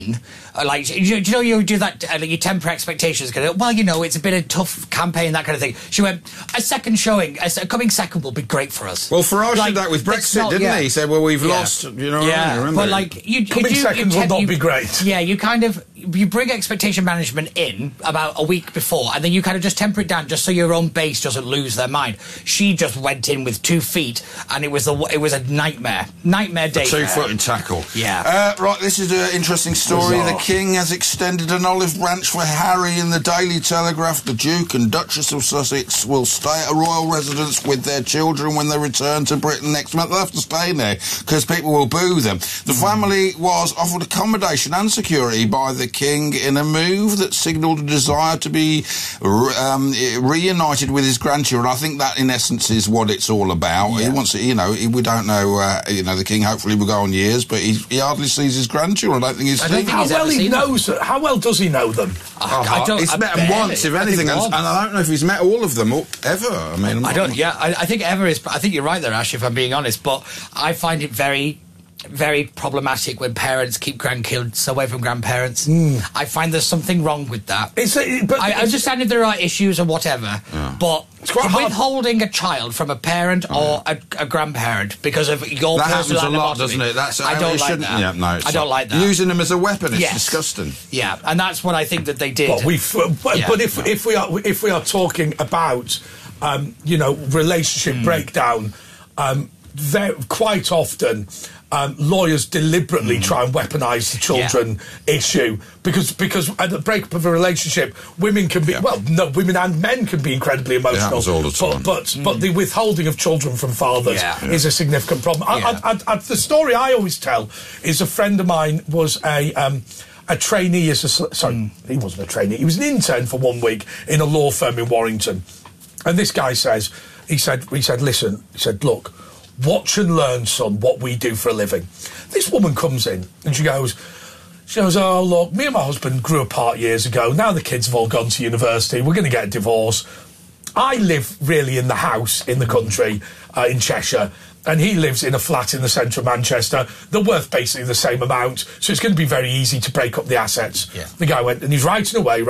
like, you know, you do that, you temper expectations. Well, you know, it's a bit of tough campaign, that kind of thing. She went, a second showing, a coming second will be great for us. Well, Farage did that with Brexit, didn't he? He said, well, we've lost, you know. Yeah, remember but like, coming seconds will not be great. Yeah, you kind of, you bring expectation management in about a week before, and then you kind of just temper it down just so your own base doesn't lose their mind. She just went in with 2 feet, and it was a nightmare day. 2-foot tackle. Yeah. Right, this is an interesting story. Bizarre. The King has extended an olive branch for Harry in the Daily Telegraph. The Duke and Duchess of Sussex will stay at a royal residence with their children when they return to Britain next month. They'll have to stay in there because people will boo them. The family was offered accommodation and security by the King in a move that signalled a desire to be reunited with his grandchildren. I think that, in essence, is what it's all about. Yeah. He wants it, you know, we don't know, you know, the King hopefully will go on years, but he hardly sees his grandchildren. I don't think he's seen them. How well he knows them? How well does he know them? He's met them once, if anything, and I don't know if he's met all of them ever. I mean, I think ever is. I think you're right there, Ash, if I'm being honest. But I find it very, very problematic when parents keep grandkids away from grandparents. I find there's something wrong with that. I understand if there are issues or whatever, but withholding a child from a parent or a grandparent because of your that personal happens a lot, animosity, doesn't it? I don't like that. Yeah, no, I don't like that. Using them as a weapon, it's disgusting. Yeah, and that's what I think that they did. But if we are talking about you know, relationship breakdown, quite often lawyers deliberately try and weaponise the children issue because at the breakup of a relationship, women can be women and men can be incredibly emotional. All the time. But the withholding of children from fathers is a significant problem. The story I always tell is a friend of mine was a trainee he wasn't a trainee. He was an intern for 1 week in a law firm in Warrington, and this guy said, listen, look, watch and learn, son, what we do for a living. This woman comes in and she goes, oh, look, me and my husband grew apart years ago. Now the kids have all gone to university. We're going to get a divorce. I live really in the house in the country, in Cheshire, and he lives in a flat in the centre of Manchester. They're worth basically the same amount, so it's going to be very easy to break up the assets. Yeah. The guy went, and he's writing away.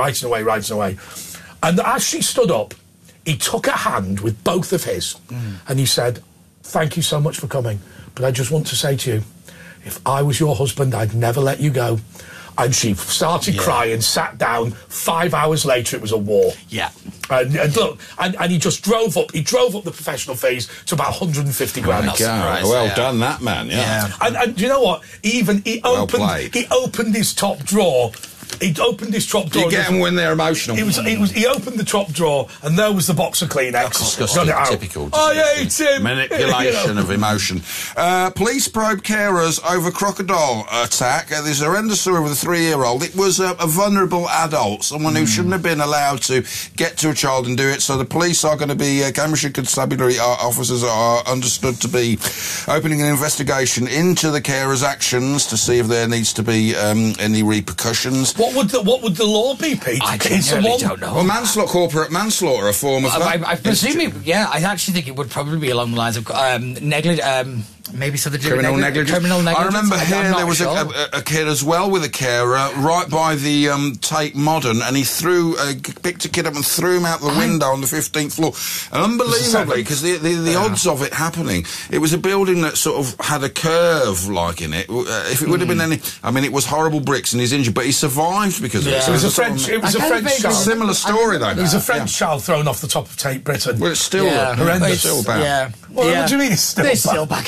And as she stood up, he took her hand with both of his, and he said, thank you so much for coming, but I just want to say to you, if I was your husband, I'd never let you go. And she started crying, sat down. 5 hours later, it was a war. Yeah. And look, and he just drove up the professional fees to about 150 grand. Well done, that man, And you know what? He opened his top drawer. He opened his top drawer. You get them when they're emotional. He opened the top drawer, and there was the box of Kleenex. That's disgusting. Typical. I hate him. Manipulation of emotion. Police probe carers over crocodile attack. There's a horrendous story with a 3-year-old. It was a vulnerable adult, someone who shouldn't have been allowed to get to a child and do it. So the police are going to be, Cambridgeshire Constabulary officers are understood to be opening an investigation into the carers' actions to see if there needs to be any repercussions. What would the law be, Pete? I genuinely don't know. Well, corporate manslaughter, a form of that. I presume I actually think it would probably be along the lines of maybe something to do with criminal negligence. I remember there was a kid as well with a carer right by the Tate Modern, and he picked a kid up and threw him out the window on the 15th floor. And unbelievably, because the odds of it happening, it was a building that sort of had a curve like in it. If it would have been it was horrible bricks and he's injured, but he survived because of it. So it was a French child. Similar story though. It was a French child thrown off the top of Tate Britain. Well, it's still horrendous. It's still bad. Yeah. What do you mean it's still bad?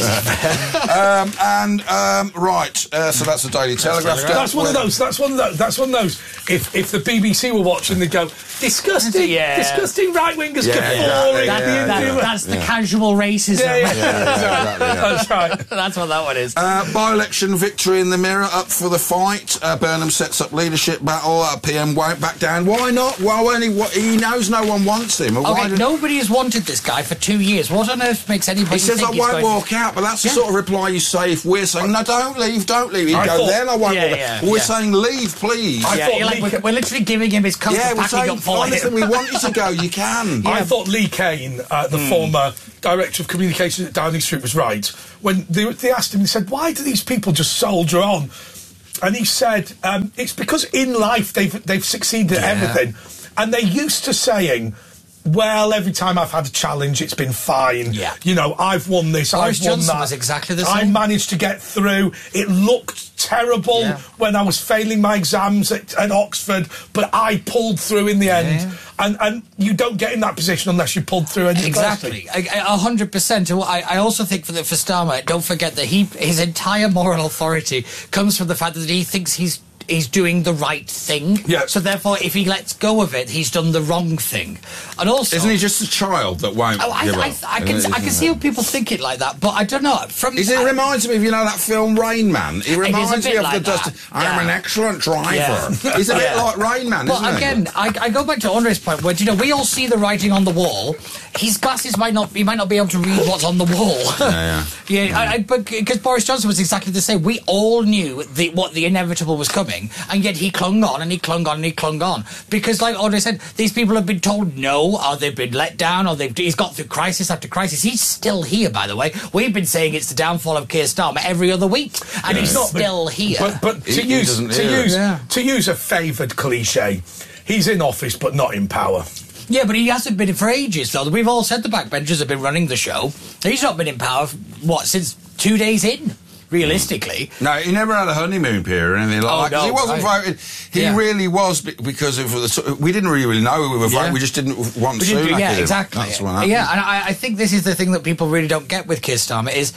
Right. So that's the Daily Telegraph. That's one of those. If the BBC were watching, they'd go, disgusting right wingers guffawing. That's the casual racism. That's right. That's what that one is. By-election victory in the Mirror, up for the fight. Burnham sets up leadership battle. PM won't back down. Why not? Well, he knows no one wants him. Nobody has wanted this guy for 2 years. What on earth makes anybody think I won't walk out, but that's the sort of reply you say if we're saying, no, don't leave. He'd go, then I won't walk out. We're saying, leave, please. We're literally giving him his coat and packing up for him. We want you to go, you can. I thought Lee Kane, the former Director of Communications at Downing Street, was right. When they asked him, they said, why do these people just soldier on? and he said it's because in life they've succeeded at everything, and they're used to saying, well, every time I've had a challenge, it's been fine. Yeah. You know, I've won this, Boris I've won Johnson that. was exactly the same. I managed to get through. It looked terrible when I was failing my exams at Oxford, but I pulled through in the end. And you don't get in that position unless you pulled through. Exactly. 100%. I also think for Starmer, don't forget that his entire moral authority comes from the fact that he thinks he's doing the right thing. Yeah. So therefore, if he lets go of it, he's done the wrong thing. And also, isn't he just a child that won't give up? I can see how people think it like that, but I don't know. It reminds me of, that film Rain Man. It reminds me of like the dust. I'm an excellent driver. Yeah. He's a bit like Rain Man, isn't he? But again, I go back to Andre's point where, we all see the writing on the wall. His glasses might not be able to read what's on the wall. But because Boris Johnson was exactly the same. We all knew what the inevitable was coming. And yet he clung on and he clung on and he clung on. Because, like Audrey said, these people have been told no, or they've been let down, or he's got through crisis after crisis. He's still here, by the way. We've been saying it's the downfall of Keir Starmer every other week, and he's still here. But to use a favoured cliche, he's in office but not in power. Yeah, but he hasn't been for ages, though. We've all said the backbenchers have been running the show. He's not been in power, since 2 days in? Realistically. No, he never had a honeymoon period or anything like that. No, he wasn't voted. He really was because of we didn't really know we were voting. We just didn't want Sunak. Yeah, exactly. That's what happened. Yeah, and I think this is the thing that people really don't get with Keir Starmer is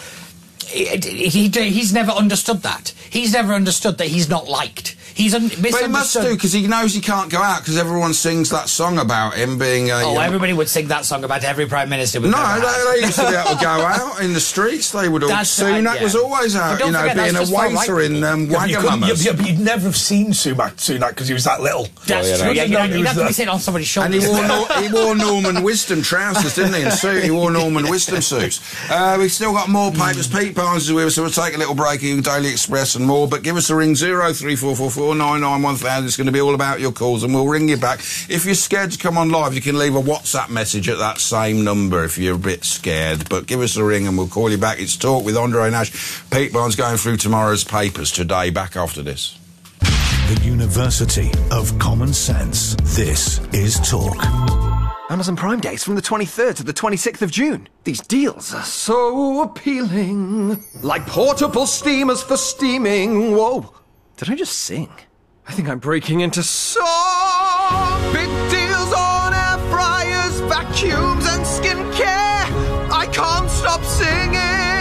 he's never understood that. He's never understood that he's not liked. He's misunderstood. But he must do, because he knows he can't go out, because everyone sings that song about him being everybody would sing that song about every Prime Minister. No, they used to be able to go out in the streets. They would all... Sunak was always out, being a waiter in Wagamama's. Yeah, but you'd never have seen Sunak because he was that little. That's true. He'd have to be sitting on somebody's shoulder. And he wore Norman Wisdom trousers, didn't he? And he wore Norman Wisdom suits. We've still got more papers. Pete Barnes is with us, so we'll take a little break in Daily Express and more, but give us a ring, 03444 99 1000. It's going to be all about your calls, and we'll ring you back. If you're scared to come on live, you can leave a WhatsApp message at that same number if you're a bit scared. But give us a ring and we'll call you back. It's Talk with Andre Nash. Pete Barnes going through tomorrow's papers today. Back after this. The University of Common Sense. This is Talk. Amazon Prime Days from the 23rd to the 26th of June. These deals are so appealing. Like portable steamers for steaming. Whoa. Did I just sing? I think I'm breaking into song. Big deals on air fryers, vacuums and skincare. I can't stop singing.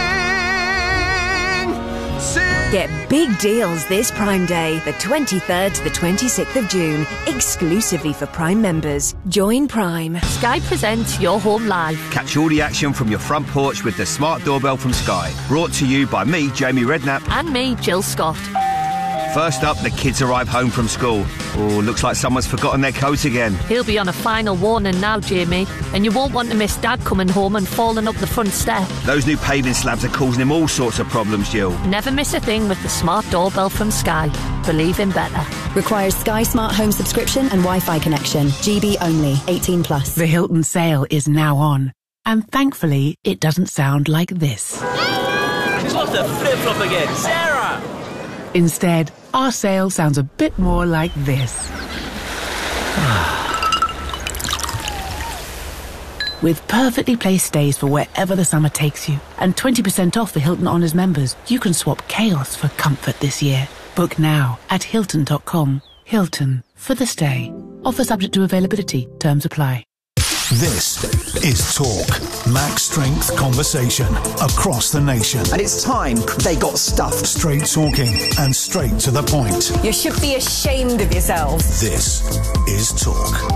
Get big deals this Prime Day, the 23rd to the 26th of June, exclusively for Prime members. Join Prime. Sky presents Your Home Live. Catch all the action from your front porch with the smart doorbell from Sky. Brought to you by me, Jamie Redknapp. And me, Jill Scott. First up, the kids arrive home from school. Oh, looks like someone's forgotten their coat again. He'll be on a final warning now, Jamie, and you won't want to miss Dad coming home and falling up the front step. Those new paving slabs are causing him all sorts of problems, Jill. Never miss a thing with the smart doorbell from Sky. Believe in better. Requires Sky Smart Home subscription and Wi-Fi connection. GB only. 18+. The Hilton sale is now on. And thankfully, it doesn't sound like this. She's lost her flip-flop again. Sarah! Instead, our sale sounds a bit more like this. With perfectly placed stays for wherever the summer takes you, and 20% off for Hilton Honors members, you can swap chaos for comfort this year. Book now at Hilton.com. Hilton, for the stay. Offer subject to availability. Terms apply. This is Talk. Max strength conversation across the nation. And it's time they got stuffed. Straight talking and straight to the point. You should be ashamed of yourselves. This is Talk.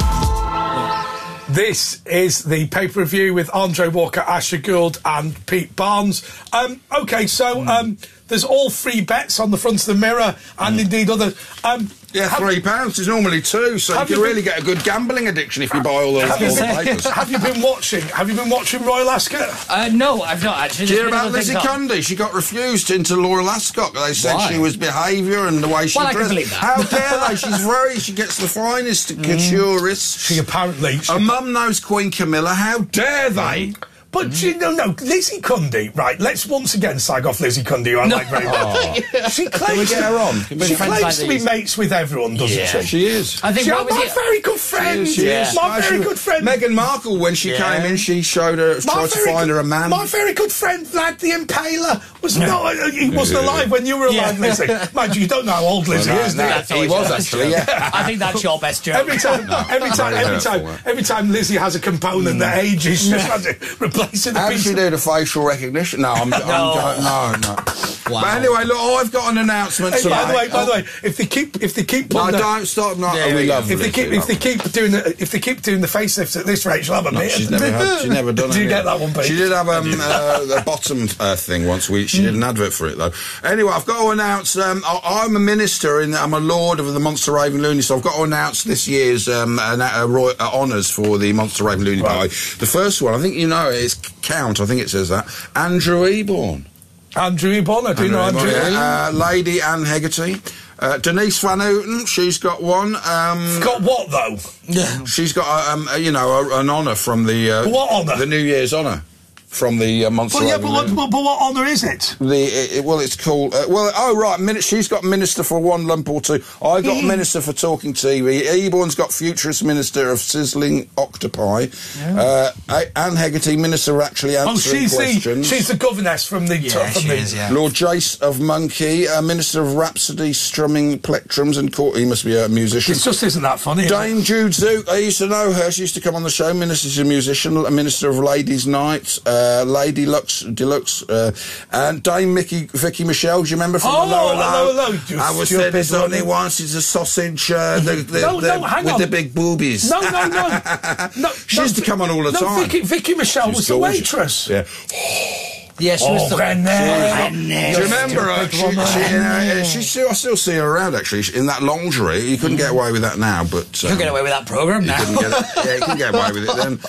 This is the paper review with Andre Walker, Asher Gould and Pete Barnes. There's all free bets on the front of the Mirror and indeed others. £3. It's normally £2, so you can really get a good gambling addiction if you buy all those papers. Have you been watching Royal Ascot? No, I've not actually. Do you hear about Lizzie Cundy? She got refused into Royal Ascot. They said she was behaviour and the way she dressed. I can believe that. How dare they? She gets the finest couturists. She apparently... Her mum knows Queen Camilla. How dare they? But you know, no, Lizzie Cundy, right? Let's once again slag off Lizzie Cundy, who I like very much. She claims Can we get her on? She claims to be mates with everyone, doesn't she? She is. I think my very good friend. She is. My very good friend. Meghan Markle, when she came in, she tried to find her a man. My very good friend Vlad the Impaler was not. He wasn't alive when you were alive, Lizzie. Mind you, don't know how old Lizzie is. He was actually. Yeah. I think that's your best joke. Every time Lizzie has a component that ages, she just has to replace it. How does she do the facial recognition? No. Wow. But anyway, look, I've got an announcement. Hey, by the way, if they keep putting don't stop. We love if they keep doing the facelifts at this rate, she'll have a bit. She's never done it. Do you get that one, Pete? She did have the bottom thing once. She did an advert for it though. Anyway, I've got to announce. I'm a minister I'm a lord of the Monster Raven Loony, so I've got to announce this year's honours for the Monster Raven Loony Party. The first one, I think you know it, is Count. I think it says that. Andrew Eborn. Andrew Eborn, I do know Andrew Eborn. Lady Anne Hegarty. Denise Van Houten, she's got one. Got what though? Yeah, she's got an honour from the what honour? The New Year's honour from the Monster. Well, but what honour is it? It's called. She's got Minister for one lump or two. I got Minister for Talking TV. Eborn's got Futurist Minister of Sizzling Octopi. Yeah. Anne Hegarty, Minister of Actually Answering Questions. She's the governess from the. Lord Jace of Monkey, Minister of Rhapsody, Strumming Plectrums, and he must be a musician. It just isn't that funny. Dame Jude Zook, I used to know her. She used to come on the show. Minister's a musician, Minister of Ladies' Night. Lady Lux Deluxe, and Dame Vicky Michelle. Do you remember from the Lower Low? I was said there's only one. She's a sausage with the big boobies. No. She used to come on all the time. Vicky Michelle was the waitress. Yeah. Yes, she was the René. Do you remember her? I still see her around, actually, in that lingerie. You couldn't get away with that now, but... you couldn't get away with that programme now. You couldn't get away with it then.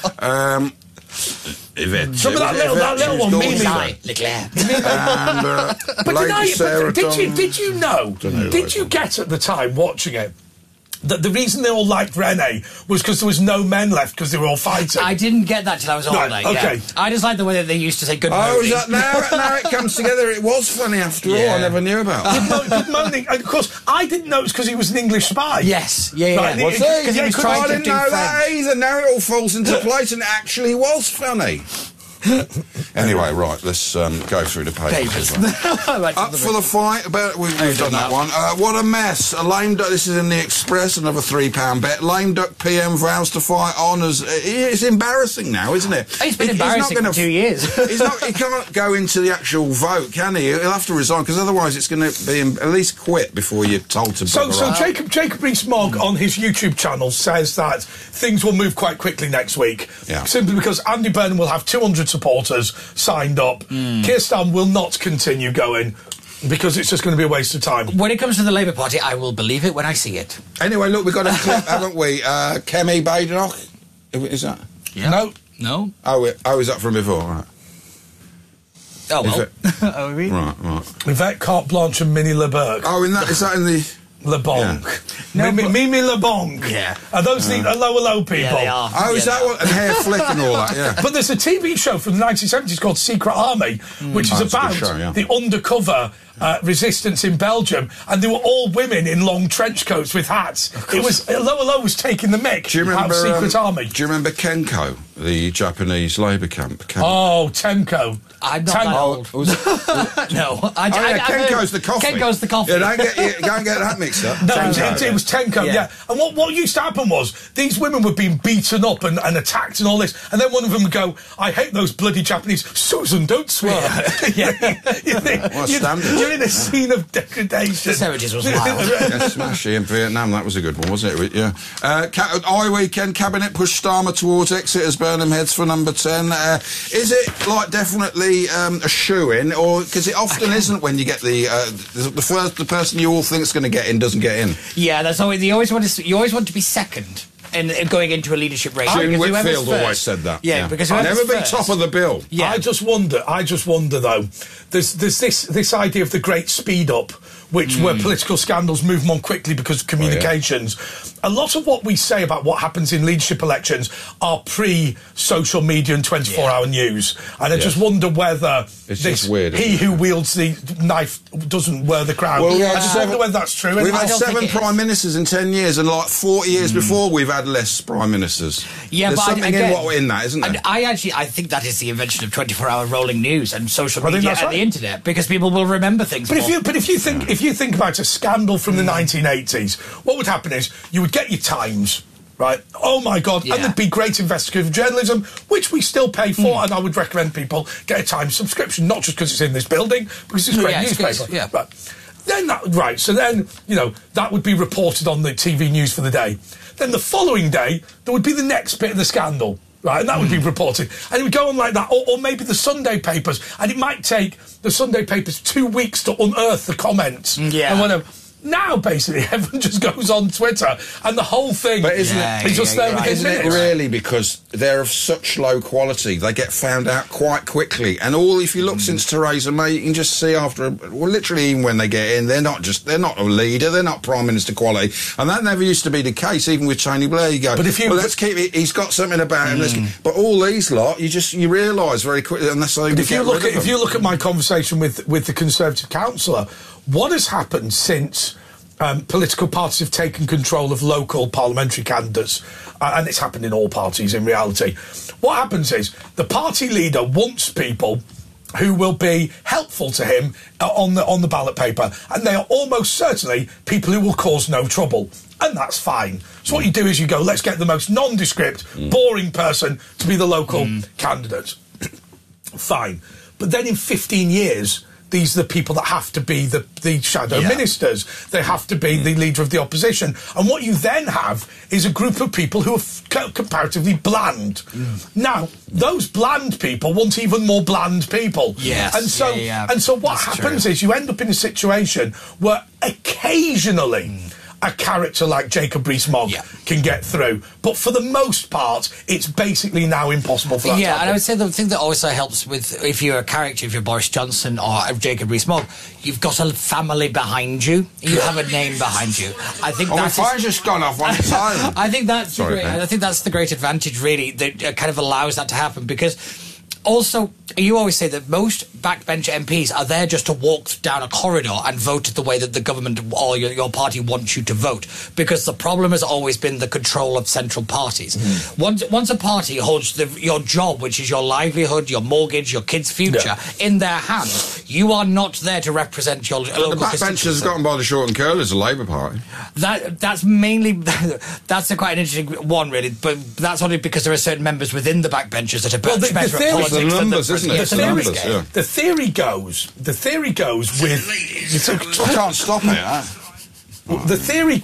Some of that little one, Mimi. Did you know? Did you get at the time watching it that the reason they all liked René was because there was no men left because they were all fighting? I didn't get that till I was older. Okay. Yeah. I just like the way that they used to say good morning. Oh, is that now it comes together? It was funny after all. I never knew about that. Good morning. And of course, I didn't know it was because he was an English spy. Yes. Yeah. Was he? Because he was trying to do I didn't know that either. Now it all falls into place and it actually was funny. Anyway, right, let's go through the papers. Up for the fight. We've done that one. What a mess. A lame duck. This is in the Express. Another £3 bet. Lame duck PM vows to fight honours. It's embarrassing now, isn't it? It's been embarrassing for 2 years. He can't go into the actual vote, can he? He'll have to resign because otherwise it's going to be at least quit before you're told to. So Jacob Rees-Mogg on his YouTube channel says that things will move quite quickly next week. Yeah. Simply because Andy Burnham will have 200 supporters signed up. Keir Starmer will not continue going because it's just going to be a waste of time. When it comes to the Labour Party, I will believe it when I see it. Anyway, look, we've got a clip, haven't we? Kemi Badenoch? Is that? Yeah. No. Oh, is that from before? Right. Oh, well. Oh, really? Right. Yvette Carte Blanche and Minnie LeBerg. Oh, is that in the... LeBong. Yeah. Mimi LeBong. Yeah. Are those the lower people? Yeah, they are. Oh, is that what? And hair flick and all that, yeah. But there's a TV show from the 1970s called Secret Army, which is about the undercover resistance in Belgium, and they were all women in long trench coats with hats. It was Lower was taking the mick out of Secret Army. Do you remember Kenko, the Japanese labour camp? Oh, Temco. I'm not that old. No. Kenko's the coffee. Kenko's the coffee. Yeah, don't get that mixed up. No, it was Tenko, yeah. And what used to happen was these women were being beaten up and attacked and all this, and then one of them would go, I hate those bloody Japanese. Susan, don't swear. You're in a scene of degradation. The 70s was wild. Smashy in Vietnam, that was a good one, wasn't it? Yeah. Eye Weekend, Cabinet pushed Starmer towards exit as Burnham heads for number 10. Is it, definitely a shoe-in, or because it often isn't when you get the person you all think's going to get in doesn't get in. Yeah, that's always you always want to be second in going into a leadership race. Jim Whitfield always said that. Yeah, because I'll never be top of the bill. Yeah. I just wonder though. There's this idea of the great speed up, where political scandals move on quickly because of communications. a lot of what we say about what happens in leadership elections are pre-social media and 24-hour news. And I just wonder whether it's just weird, he who wields the knife doesn't wear the crown. Well, I just wonder whether that's true. We've had 7 prime ministers in 10 years, and like 40 years before, we've had less prime ministers. Yeah, There's but something in that, isn't there? And I think that is the invention of 24-hour rolling news and social media and right. the internet, because people will remember things. But if you think about a scandal from the 1980s, what would happen is you would get your Times, right? Oh my God! And there'd be great investigative journalism, which we still pay for, and I would recommend people get a Times subscription, not just because it's in this building, because it's a great newspaper. Right. So then that would be reported on the TV news for the day. Then the following day there would be the next bit of the scandal. Right, and that would be reported. And it would go on like that. Or maybe the Sunday papers. And it might take the Sunday papers 2 weeks to unearth the comments. Yeah. And whatever. Now, basically, everyone just goes on Twitter, and the whole thing is just there within Isn't it really because they're of such low quality, they get found out quite quickly. And if you look since Theresa May, you can just see literally even when they get in, they're not a leader, they're not Prime Minister quality. And that never used to be the case, even with Tony Blair. You go, let's keep it, he's got something about him. But all these lot, you realise very quickly, and that's how you get rid of them. If you look at my conversation with the Conservative councillor, what has happened since political parties have taken control of local parliamentary candidates, and it's happened in all parties in reality, what happens is the party leader wants people who will be helpful to him on the ballot paper, and they are almost certainly people who will cause no trouble. And that's fine. So what you do is you go, let's get the most nondescript, boring person to be the local candidate. Fine. But then in 15 years... these are the people that have to be the shadow ministers. They have to be the leader of the opposition. And what you then have is a group of people who are comparatively bland. Now, those bland people want even more bland people. Yes. And so what happens is you end up in a situation where occasionally... a character like Jacob Rees-Mogg can get through. But for the most part, it's basically now impossible for that to happen. And I would say the thing that also helps with, if you're a character, if you're Boris Johnson or Jacob Rees-Mogg, you've got a family behind you. You have a name behind you. I think my phone's just gone off one time. I think that's the great advantage, really, that kind of allows that to happen, because... Also, you always say that most backbench MPs are there just to walk down a corridor and vote the way that the government or your party wants you to vote, because the problem has always been the control of central parties. Once a party holds your job, which is your livelihood, your mortgage, your kids' future, in their hands, you are not there to represent your local constituency. The backbenchers gotten by the short and curlers, the Labour Party. That's mainly... that's quite an interesting one, really, but that's only because there are certain members within the backbenchers that are better at politics. The numbers, isn't it? The theory goes with... I can't stop it, The theory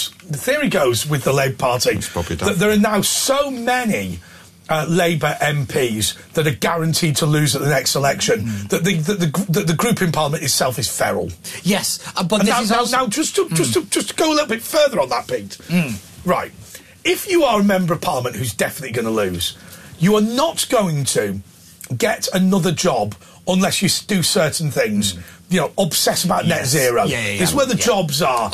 goes with the Labour Party that there are now so many Labour MPs that are guaranteed to lose at the next election that the group in Parliament itself is feral. Yes, but just to go a little bit further on that, Pete. Right, if you are a member of Parliament who's definitely going to lose, you are not going to get another job unless you do certain things. Obsess about net zero. It's where the jobs are.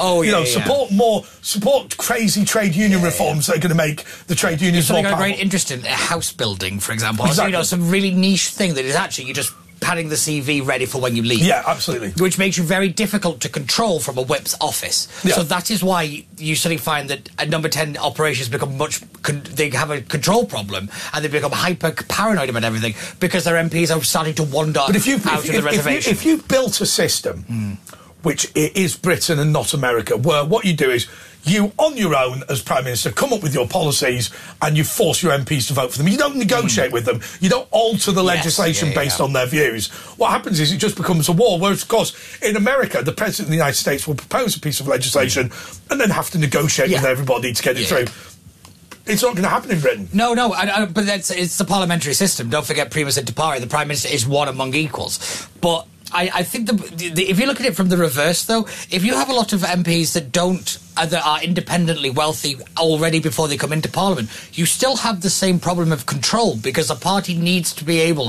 Support crazy trade union reforms that are going to make the trade unions more powerful. Got a great interest in house building, for example. Exactly. Some really niche thing that is actually you just padding the CV ready for when you leave. Yeah, absolutely. Which makes you very difficult to control from a whip's office. Yeah. So that is why you suddenly find that number 10 operations become they have a control problem, and they become hyper paranoid about everything because their MPs are starting to wander out of the reservation. If you've built a system, which is Britain and not America, where what you do is you, on your own, as Prime Minister, come up with your policies and you force your MPs to vote for them. You don't negotiate with them. You don't alter the legislation based on their views. What happens is it just becomes a war, whereas, of course, in America, the President of the United States will propose a piece of legislation and then have to negotiate with everybody to get it through. It's not going to happen in Britain. No, but it's the parliamentary system. Don't forget primus inter pares. The Prime Minister is one among equals. But I think if you look at it from the reverse, though, if you have a lot of MPs that are independently wealthy already before they come into Parliament, you still have the same problem of control, because the party needs to be able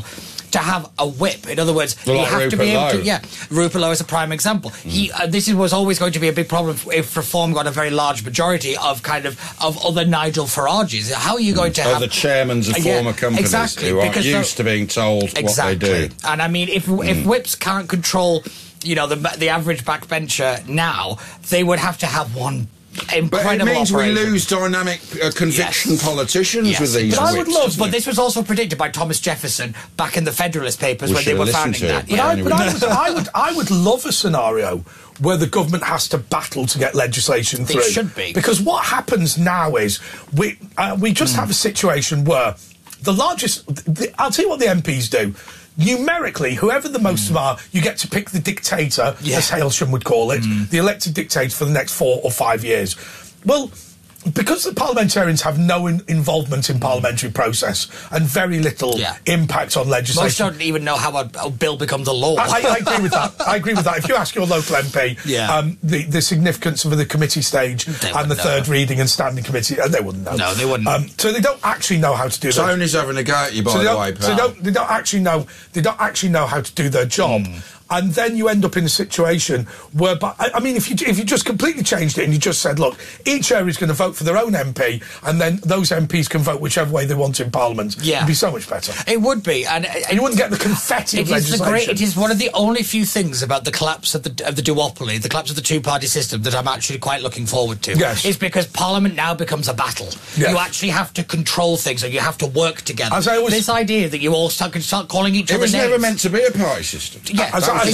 to have a whip. In other words, Well, you like have to be Rupert able to... Lowe. Yeah, Rupert Lowe is a prime example. This was always going to be a big problem if Reform got a very large majority of other Nigel Farages. How are you going to have... the chairmans of former companies who aren't used to being told what they do. And I mean, if whips can't control, the average backbencher now, they would have to have one incredible But it means operation. we lose dynamic conviction politicians with these But I would whips, love, doesn't but it? this was also predicted by Thomas Jefferson back in the Federalist Papers We when they should were have founding listened to that. it. But I would love a scenario where the government has to battle to get legislation They through. should be. Because what happens now is we just have a situation where the largest... I'll tell you what the MPs do. Numerically, whoever the most of are, you get to pick the dictator, as Hailsham would call it, the elected dictator for the next 4 or 5 years. Well, because the parliamentarians have no involvement in parliamentary process and very little impact on legislation... Most don't even know how a bill becomes a law. I agree with that. I agree with that. If you ask your local MP the significance of the committee stage and the third reading and standing committee, they wouldn't know. No, they wouldn't. So they don't actually know how to do that. Tony's having a go at you, by the way, pal. So they don't actually know how to do their job. And then you end up in a situation where, I mean, if you just completely changed it and you just said, look, each area is going to vote for their own MP, and then those MPs can vote whichever way they want in Parliament, it'd be so much better. It would be, and you wouldn't get the confetti of legislation. It is one of the only few things about the collapse of the duopoly, the collapse of the two-party system, that I'm actually quite looking forward to. Yes. Is because Parliament now becomes a battle. Yes. You actually have to control things, and you have to work together. This idea that you all start calling each other It was names. never meant to be a party system. Yeah, As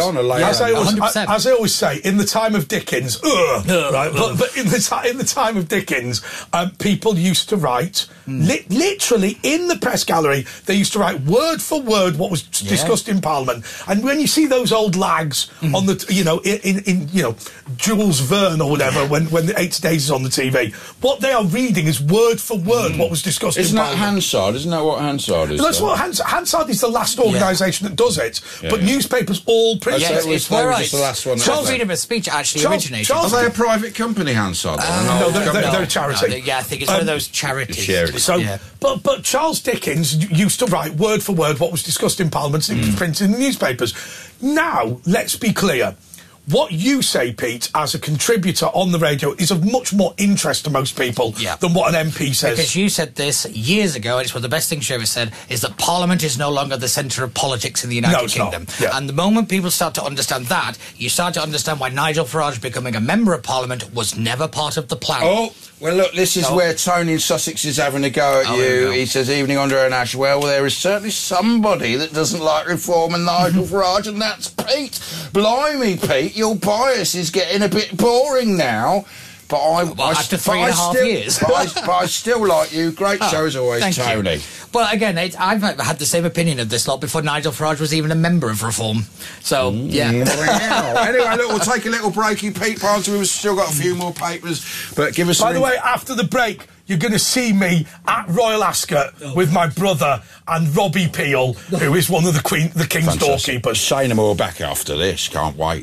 I always say, in the time of Dickens, right? But in the time of Dickens, people used to write literally in the press gallery. They used to write word for word what was discussed in Parliament. And when you see those old lags on the, in Jules Verne or whatever, when the 8 Days is on the TV, what they are reading is word for word what was discussed in Parliament. Hansard? Isn't that what Hansard is? That's what Hansard is, the last organisation that does it. But newspapers all print it. It's right. The last one. Charles Freedom of Speech actually originated. Are they a private company, Hansard? No, they're a charity. I think it's one of those charities. But Charles Dickens used to write word for word what was discussed in Parliament and it was printed in the newspapers. Now, let's be clear. What you say, Pete, as a contributor on the radio is of much more interest to most people than what an MP says. Because you said this years ago, and it's one of the best things you ever said, is that Parliament is no longer the centre of politics in the United Kingdom. And the moment people start to understand that, you start to understand why Nigel Farage becoming a member of Parliament was never part of the plan. Oh, well, look, this is where Tony in Sussex is having a go at you. He says, evening under an ash. Well, there is certainly somebody that doesn't like reform and Nigel Farage, and that's Pete. Blimey, Pete, your bias is getting a bit boring now. But after 3.5 years. But I still like you. Great show as always, thank Tony. You. Well, again, I've had the same opinion of this lot before Nigel Farage was even a member of Reform. So, Anyway, look, we'll take a little breaky. Pete Parnter, we've still got a few more papers, but give us. By the way, after the break, you're going to see me at Royal Ascot with my brother and Robbie Peel, who is one of the King's doorkeepers. Say no more back after this. Can't wait.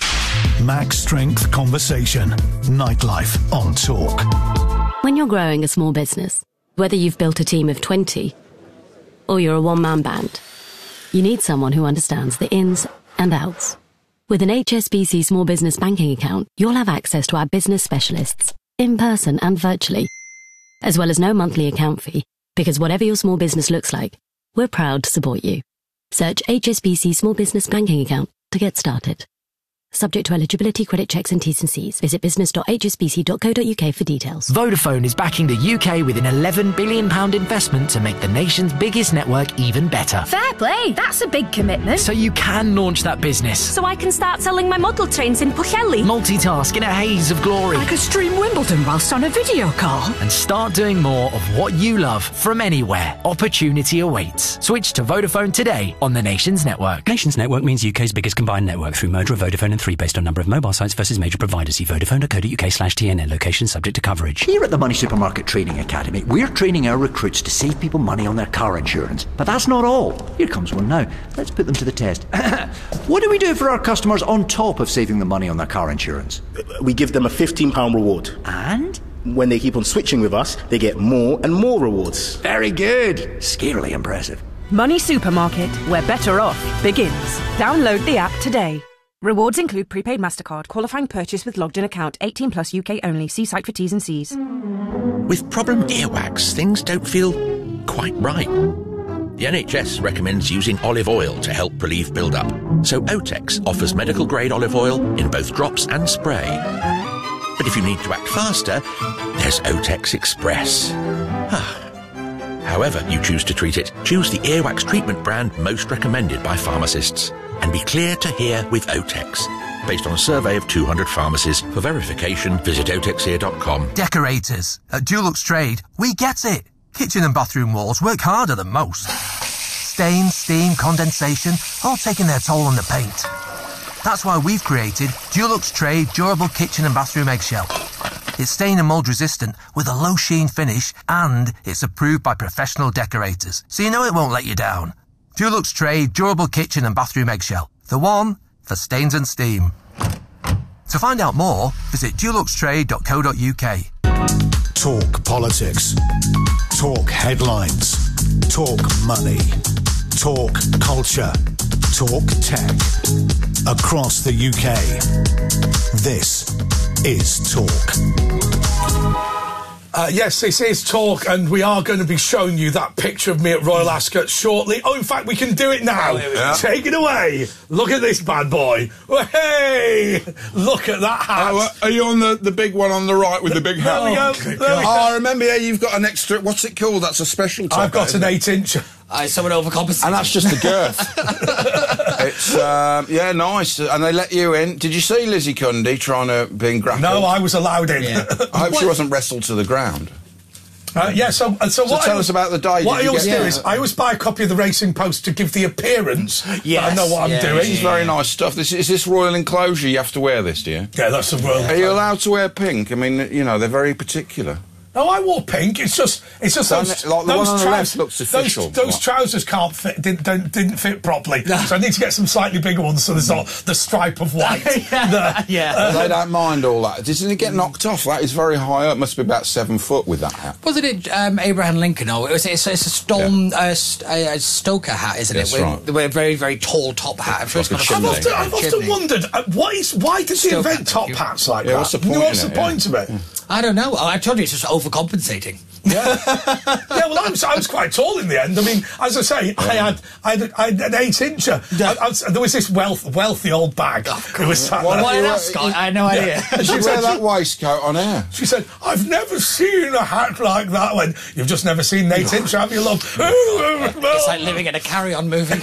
Max Strength Conversation. Nightlife on Talk. When you're growing a small business, whether you've built a team of 20 or you're a one-man band, you need someone who understands the ins and outs. With an HSBC small business banking account, you'll have access to our business specialists, in person and virtually, as well as no monthly account fee, because whatever your small business looks like, we're proud to support you. Search HSBC Small Business Banking Account to get started. Subject to eligibility, credit checks and T's and C's. Visit business.hsbc.co.uk for details. Vodafone is backing the UK with an £11 billion investment to make the nation's biggest network even better. Fair play, that's a big commitment. So you can launch that business. So I can start selling my model trains in Pwllheli. Multitask in a haze of glory. I could stream Wimbledon whilst on a video call. And start doing more of what you love from anywhere. Opportunity awaits. Switch to Vodafone today on the Nations Network. Nations Network means UK's biggest combined network through merger of Vodafone and 3 based on number of mobile sites versus major providers. See vodafone.co.uk/TNN. Location subject to coverage. Here at the Money Supermarket Training Academy, we're training our recruits to save people money on their car insurance. But that's not all. Here comes one now. Let's put them to the test. What do we do for our customers on top of saving them money on their car insurance? We give them a £15 reward. And? When they keep on switching with us, they get more and more rewards. Very good. Scarily impressive. Money Supermarket, where better off begins. Download the app today. Rewards include prepaid MasterCard, qualifying purchase with logged in account, 18 plus UK only. See site for T's and C's. With problem earwax, things don't feel quite right. The NHS recommends using olive oil to help relieve build-up. So Otex offers medical-grade olive oil in both drops and spray. But if you need to act faster, there's Otex Express. However you choose to treat it, choose the earwax treatment brand most recommended by pharmacists. And be clear to hear with Otex. Based on a survey of 200 pharmacies. For verification, visit otexear.com. Decorators. At Dulux Trade, we get it. Kitchen and bathroom walls work harder than most. Stain, steam, condensation, all taking their toll on the paint. That's why we've created Dulux Trade Durable Kitchen and Bathroom Eggshell. It's stain and mould resistant with a low sheen finish, and it's approved by professional decorators, so you know it won't let you down. Dulux Trade Durable Kitchen and Bathroom Eggshell. The one for stains and steam. To find out more, visit duluxtrade.co.uk. Talk politics. Talk headlines. Talk money. Talk culture. Talk tech. Across the UK. This is Talk. Yes, this is Talk, and we are going to be showing you that picture of me at Royal Ascot shortly. Oh, in fact, we can do it now. Take it away. Look at this bad boy. Hey! Look at that hat. Are you on the big one on the right with the big hat? There we go. There we go. I remember, you've got an extra... What's it called? That's a special top. I've got an 8-inch. Someone overcompensated. And that's just the girth. It's, nice. And they let you in. Did you see Lizzie Cundy trying to be grappled? No, I was allowed in. Yeah. I hope she wasn't wrestled to the ground. So what tell us about the day. What I always do is I always buy a copy of the Racing Post to give the appearance that I know what I'm doing. This is very nice stuff. Is this royal enclosure? You have to wear this, do you? Yeah, that's the royal. Are you allowed to wear pink? I mean, they're very particular. No, I wore pink. It's just those the one on the left looks official. Those trousers can't fit. Didn't fit properly. So I need to get some slightly bigger ones. So there's not the stripe of white. They don't mind all that. Doesn't it get knocked off? That is very high up. Must be about 7 foot with that hat. Wasn't it Abraham Lincoln? Or it's a Storm Stoker hat, isn't it? Right. With a very, very tall top hat. I'm sure it's got I've often wondered why did they invent top hats like that? What's the point? What's the point of it? I don't know. I told you it's just overcompensating. Yeah. Well, I was quite tall in the end. I mean, as I say, I had an 8-incher. There was this wealthy old bag who was sat there. Why else, Scott? I had no idea. Did you wear that waistcoat on air? She said, "I've never seen a hat like that." When you've just never seen an 8-incher, have you, love? It's like living in a Carry-On movie.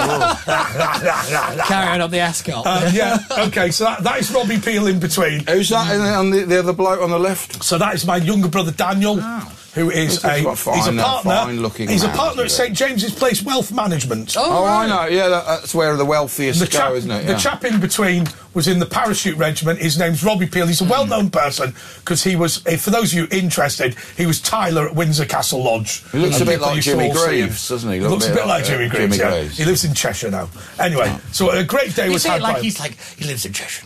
Carry-On up the Ascot. Okay, so that is Robbie Peel in between. Who's that on the other bloke on the left? So that is my younger brother Daniel. Who is he's a partner? He's a partner at St James's Place Wealth Management. I know. Yeah, that's where the wealthiest go, isn't it? The chap in between was in the parachute regiment. His name's Robbie Peel. He's a well-known person because he was, for those of you interested, he was Tyler at Windsor Castle Lodge. He looks a bit like Jimmy Greaves, doesn't he? Looks a bit like Jimmy Greaves. He lives in Cheshire now. Anyway, so a great day was had by... he lives in Cheshire.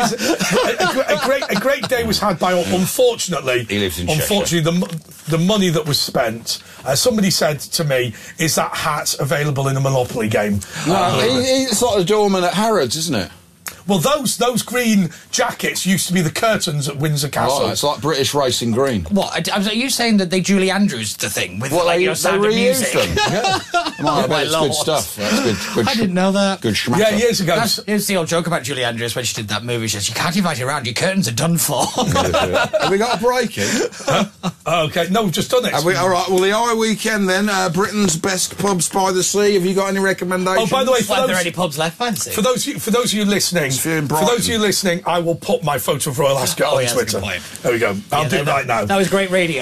A great day was had by... Unfortunately... He lives in Cheshire. Unfortunately, the money that was spent... somebody said to me, is that hat available in a Monopoly game? No, it's like the doorman at Harrods, isn't it? Well, those green jackets used to be the curtains at Windsor Castle. Oh, it's like British Racing Green. What? Are you saying that they Julie Andrews the thing with sound of music? Them. I bet it's good stuff. That's good. I didn't know that. Good schmack. Yeah, years ago. Here's the old joke about Julie Andrews when she did that movie. She says, "You can't invite her around. Your curtains are done for." Have we got a break in? Okay, no, we've just done it. All right. Well, the Eye Weekend then. Britain's best pubs by the sea. Have you got any recommendations? Oh, by the way, are there any pubs left by the sea? For those of you listening, I will put my photo of Royal Ascot on Twitter. There we go. I'll do it right now. That was great radio.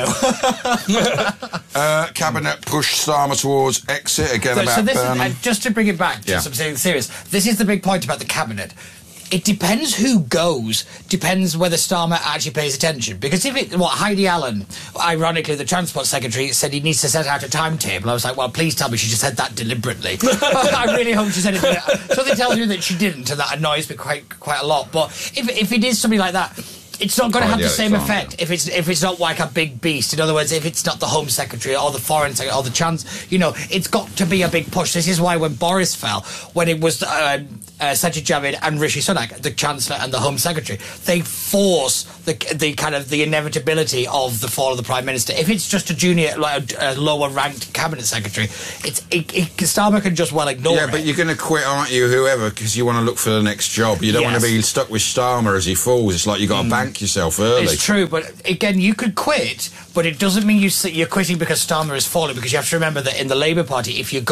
Cabinet pushed Starmer towards exit again. So this is, just to bring it back to something serious. This is the big point about the cabinet. It depends who goes, depends whether Starmer actually pays attention. Because Heidi Allen, ironically, the Transport Secretary, said he needs to set out a timetable. I was like, well, please tell me she just said that deliberately. I really hope she said it. Something tells me that she didn't, and that annoys me quite a lot. But if it is somebody like that, it's not going to have the same Alexander. effect if it's not like a big beast. In other words, if it's not the Home Secretary or the Foreign Secretary or the Chancellor, it's got to be a big push. This is why when Boris fell, when it was Sajid Javid and Rishi Sunak, the Chancellor and the Home Secretary, they force the kind of the inevitability of the fall of the Prime Minister. If it's just a junior, like a lower ranked Cabinet Secretary, Starmer can just well ignore it. Yeah, but you're going to quit, aren't you, whoever, because you want to look for the next job. You don't want to be stuck with Starmer as he falls. It's like you've got to bank yourself early. It's true, but again, you could quit, but it doesn't mean you're quitting because Starmer is falling, because you have to remember that in the Labour Party, if you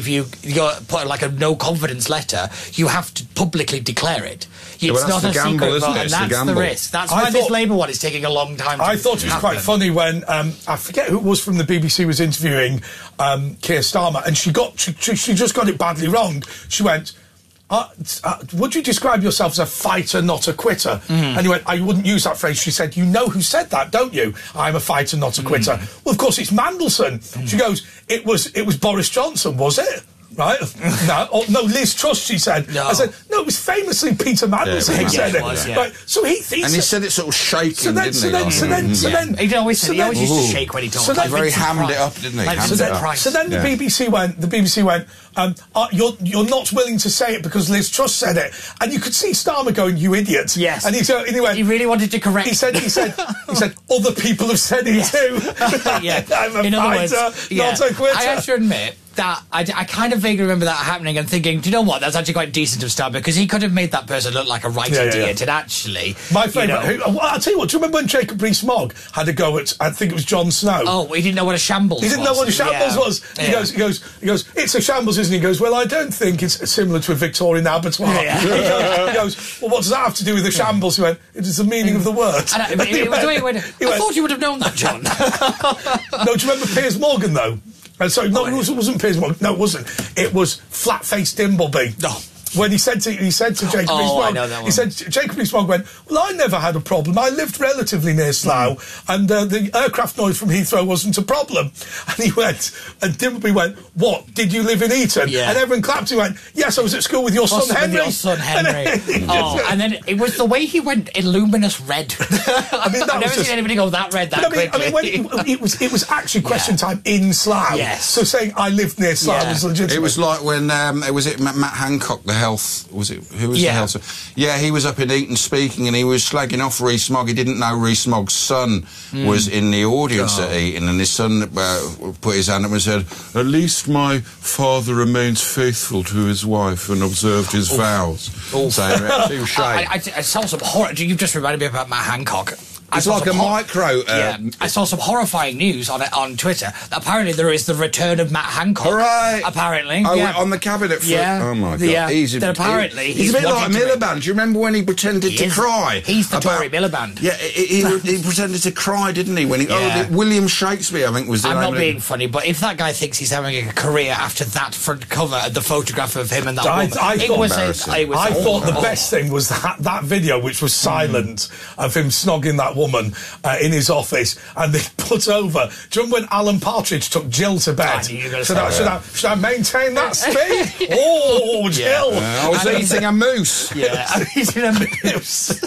put like a no confidence letter, you have to publicly declare it. It's not a secret vote, and that's the risk. That's why this Labour one is taking a long time to I thought it was quite funny when, I forget who it was from the BBC was interviewing Keir Starmer, and she just got it badly wrong. She went, would you describe yourself as a fighter, not a quitter? And he went, I wouldn't use that phrase. She said, you know who said that, don't you? I'm a fighter, not a quitter. Well, of course, it's Mandelson. She goes, it was Boris Johnson, was it? Right? No, Liz Truss, she said. No. I said, no, it was famously Peter Mandelson who said it. Right, so he said it sort of shaking, didn't he? He always used to shake when he talked. He very hammed it up, didn't he? So then the BBC went, you're not willing to say it because Liz Truss said it. And you could see Starmer going, you idiot. Yes. And he went... He really wanted to correct... He said, other people have said it too. Yeah. I'm a fighter, not a quitter. I have to admit that I kind of vaguely remember that happening and thinking, do you know what, that's actually quite decent of Starmer, because he could have made that person look like a right idiot, and actually... My favourite... I'll tell you what, do you remember when Jacob Rees-Mogg had a go at, I think it was Jon Snow? Oh, he didn't know what a shambles was. He didn't know what a shambles was. He goes, it's a shambles, isn't he? He goes, well, I don't think it's similar to a Victorian abertoire. He goes, well, what does that have to do with the shambles? He went, it is the meaning of the word. I thought you would have known that, John. No, do you remember Piers Morgan, though? Sorry, no, it wasn't Piers Morgan. No, it wasn't. It was Flat-Faced Dimbleby. No. When he said to Jacob Rees-Mogg, he said, Jacob Rees-Mogg went, well, I never had a problem. I lived relatively near Slough, and the aircraft noise from Heathrow wasn't a problem. And he went, and Dimbleby went, what, did you live in Eton? Yeah. And everyone clapped. He went, yes, I was at school with your son Henry. And then it was the way he went in luminous red. I've never seen anybody go that red that quickly. I mean, when it was actually question time in Slough. Yes. So saying I lived near Slough was legitimate. It was like when, was it Matt Hancock, the health, was it, who was the health? Yeah, he was up in Eton speaking, and he was slagging off Rees-Mogg. He didn't know Rees-Mogg's son was in the audience at Eton, and his son put his hand up and said, at least my father remains faithful to his wife and observed his vows. Saying, I saw some horror. You've just reminded me about Matt Hancock. It's like a micro... I saw some horrifying news on Twitter. Apparently there is the return of Matt Hancock. Hooray! Apparently. Oh, on the cabinet floor. Yeah. Oh, my God. He's a bit like Miliband. Do you remember when he pretended to cry? He's the Tory Miliband. Yeah, he pretended to cry, didn't he? When William Shakespeare, I think, was the name. I'm not being funny, but if that guy thinks he's having a career after that front cover, the photograph of him and that woman, I thought the best thing was that video, which was silent, of him snogging that woman in his office, and they put over. Do you remember when Alan Partridge took Jill to bed? Should I maintain that speed? Oh, Jill! I was eating a moose. Yeah, I'm eating a moose.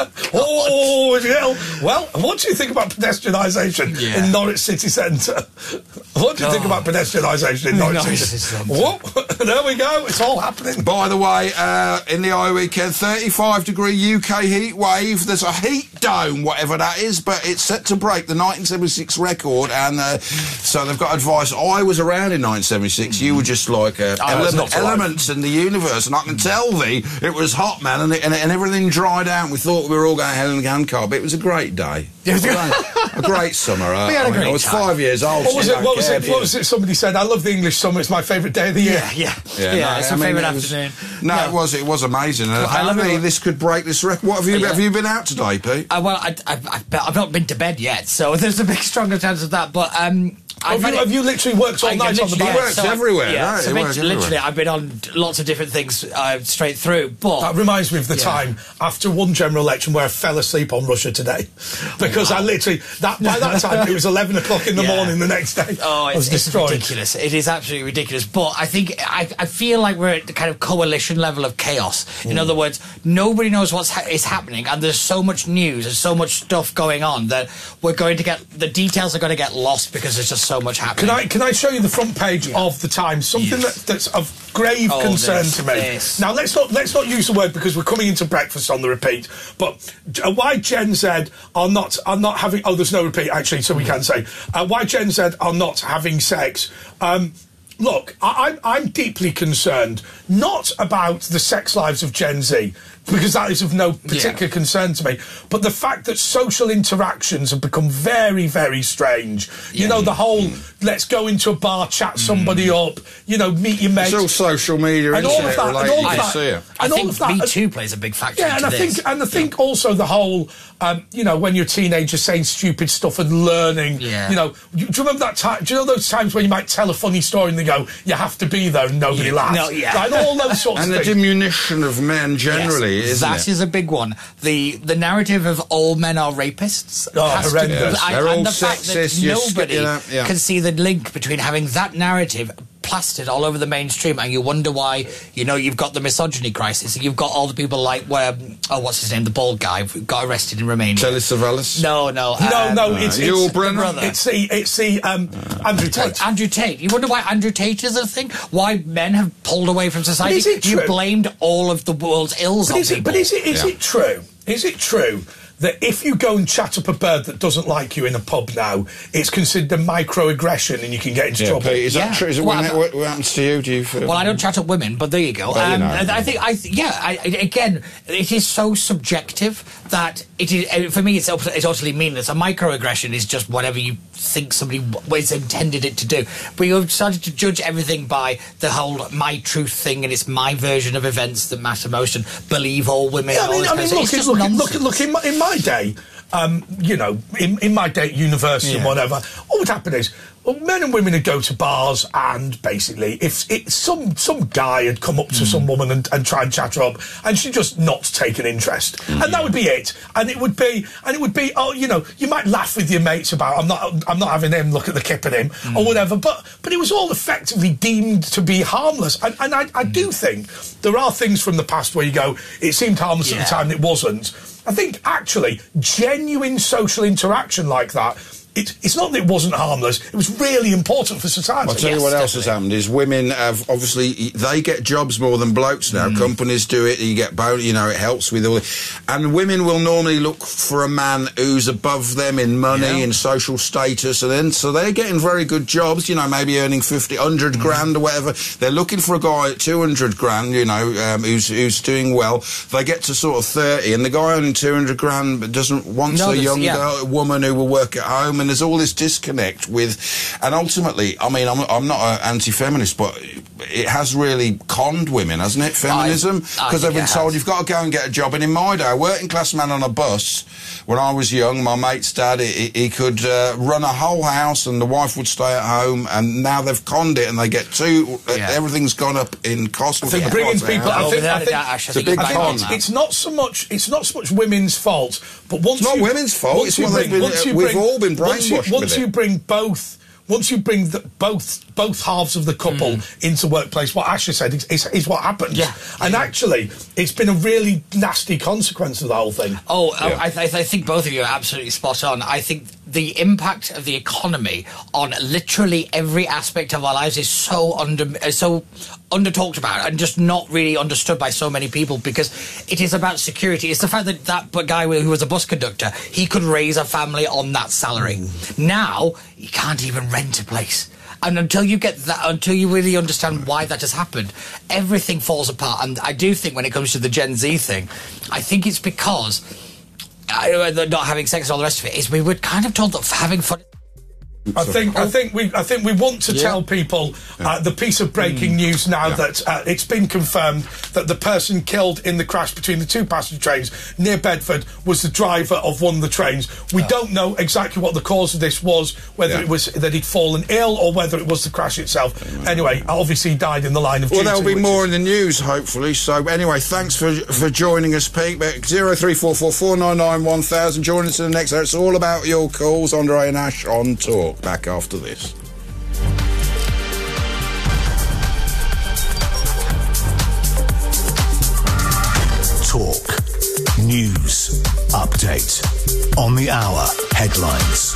Oh, Jill! Well, what do you think about pedestrianisation in Norwich City Centre? What do you think about pedestrianisation in Norwich City Centre? There we go. It's all happening. By the way, in the eye weekend, 35-degree UK heat wave. There's a heat dome, whatever that is, but it's set to break the 1976 record, and so they've got advice. I was around in 1976. You were just like elements in the universe, and I can tell thee it was hot, man, and everything dried out. We thought we were all going to hell in a handcart. It was a great day. A great summer. I was 5 years old. What was it? Somebody said, I love the English summer. It's my favourite day of the year. Yeah, it's my favourite afternoon. It was amazing. And apparently this could break this record. What have you been out today, Pete? Well, I've not been to bed yet, so there's a big stronger chance of that. But Have you literally worked all night on the bike? He works everywhere. Yeah, Right, so he works literally, everywhere. I've been on lots of different things straight through. But that reminds me of the time after one general election where I fell asleep on Russia Today, because I literally by that time it was 11 o'clock in the morning the next day. Oh, I was destroyed. It's ridiculous. It is absolutely ridiculous. But I think I feel like we're at the kind of coalition level of chaos. In other words, nobody knows what is happening, and there's so much news and so much stuff going on that we're going to get the details are going to get lost because there's just so much happening. Can I show you the front page of the Times? Something that's of grave concern to me. Now let's not use the word, because we're coming into breakfast on the repeat. But why Gen Z are not having? Oh, there's no repeat actually, so we can say why Gen Z are not having sex. Look, I'm deeply concerned, not about the sex lives of Gen Z, because that is of no particular concern to me, but the fact that social interactions have become very, very strange. You know, the whole, let's go into a bar, chat somebody up, you know, meet your mates. It's all social media, and all of that, related, and all of you see it. I think Me Too plays a big factor into this. I think also the whole, you know, when you're a teenager saying stupid stuff and learning, you know, do you remember that time? Do you know those times when you might tell a funny story and they go, you have to be there and nobody laughs? No, Like, all those sorts of and things. the diminution of men generally, isn't that it? is a big one. The narrative of all men are rapists. Horrendous. They're all and the fact that sexist, nobody yeah. can see the link between having that narrative plastered all over the mainstream, and you wonder why, you know, you've got the misogyny crisis. You've got all the people like what's his name, the bald guy who got arrested in Romania. Telly Savalas? No, it's Yul Brynner? brother. It's the Andrew Tate. Andrew Tate. You wonder why Andrew Tate is a thing? Why men have pulled away from society? Is it you true? blamed all of the world's ills on people. But is it true? Is it true that if you go and chat up a bird that doesn't like you in a pub now, it's considered a microaggression and you can get into trouble? Pete, is that true? Is it what happens to you? Do you feel? Well, I don't chat up women, but there you go. Well, you know. Again, it is so subjective that it is. For me, it's utterly meaningless. A microaggression is just whatever you think somebody was intended it to do. But you've started to judge everything by the whole my truth thing, and it's my version of events that matter most, and believe all women. Yeah, look, in my day, you know, in my day at university and whatever, what would happen is, well, men and women would go to bars, and basically, if some guy had come up to some woman and try and chat her up, and she just not take an interest, and that would be it. And it would be, oh, you know, you might laugh with your mates about, I'm not having him, look at the kip at him, or whatever. But it was all effectively deemed to be harmless. And I do think there are things from the past where you go, it seemed harmless at the time, and it wasn't. I think actually genuine social interaction like that, it's not that it wasn't harmless, it was really important for society. I'll tell you what else has happened is women have, obviously, they get jobs more than blokes now. Companies do it, you get bonus, you know, it helps with all it. And women will normally look for a man who's above them in money, in social status, and then, so they're getting very good jobs, you know, maybe earning 50, 100 grand or whatever. They're looking for a guy at 200 grand, you know, who's doing well. They get to sort of 30, and the guy earning 200 grand but doesn't want a young girl, a woman who will work at home. And there's all this disconnect with, and ultimately, I mean, I'm not an anti-feminist, but it has really conned women, hasn't it, feminism? Because they've been told you've got to go and get a job. And in my day, a working class man on a bus, when I was young, my mate's dad, he could run a whole house and the wife would stay at home, and now they've conned it and they get everything's gone up in cost. I think bringing people, I think it's a big con. It's not so much women's fault, but once it's not women's fault. It's what we've all been brainwashed. Once you bring both halves of the couple into workplace, what Asher said is what happened. And actually, it's been a really nasty consequence of the whole thing. I think both of you are absolutely spot on. I think the impact of the economy on literally every aspect of our lives is so under talked about and just not really understood by so many people, because it is about security. It's the fact that guy who was a bus conductor, he could raise a family on that salary. Now he can't even rent a place. And until you get that, until you really understand why that has happened, everything falls apart. And I do think when it comes to the Gen Z thing, I think it's because not having sex and all the rest of it is we were kind of told that having fun. I think we want to tell people the piece of breaking news now that it's been confirmed that the person killed in the crash between the two passenger trains near Bedford was the driver of one of the trains. We don't know exactly what the cause of this was, whether it was that he'd fallen ill or whether it was the crash itself. Anyway, obviously he died in the line of duty. Well, there'll be more in the news, hopefully. So, anyway, thanks for joining us, Pete. 0344 499 1000. Join us in the next hour. It's all about your calls. Andre and Ash on Talk. Back after this. Talk. News. Update. On the hour. Headlines.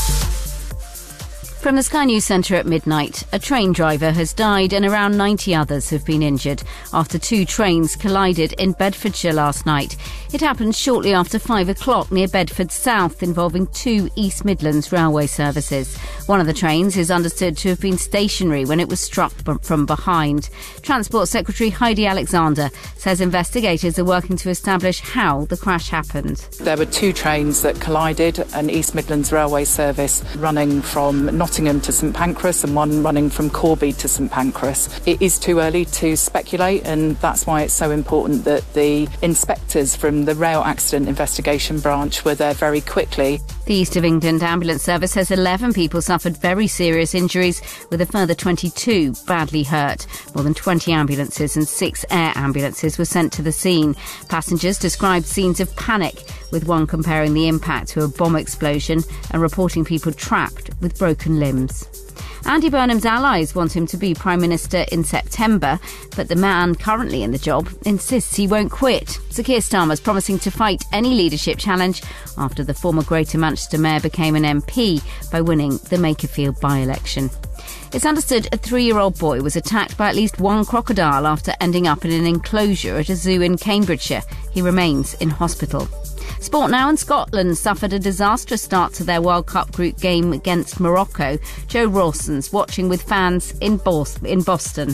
From the Sky News Centre at midnight, a train driver has died and around 90 others have been injured after two trains collided in Bedfordshire last night. It happened shortly after 5 o'clock near Bedford South, involving two East Midlands railway services. One of the trains is understood to have been stationary when it was struck from behind. Transport Secretary Heidi Alexander says investigators are working to establish how the crash happened. There were two trains that collided, an East Midlands railway service running from Nottingham to St Pancras and one running from Corby to St Pancras. It is too early to speculate, and that's why it's so important that the inspectors from the Rail Accident Investigation Branch were there very quickly. The East of England Ambulance Service says 11 people suffered very serious injuries, with a further 22 badly hurt. More than 20 ambulances and 6 air ambulances were sent to the scene. Passengers described scenes of panic, with one comparing the impact to a bomb explosion and reporting people trapped with broken limbs. Andy Burnham's allies want him to be Prime Minister in September, but the man currently in the job insists he won't quit. Sir Keir Starmer's promising to fight any leadership challenge after the former Greater Manchester Mayor became an MP by winning the Makerfield by-election. It's understood a 3-year-old boy was attacked by at least one crocodile after ending up in an enclosure at a zoo in Cambridgeshire. He remains in hospital. Sport now, and Scotland suffered a disastrous start to their World Cup group game against Morocco. Joe Rawson's watching with fans in Boston.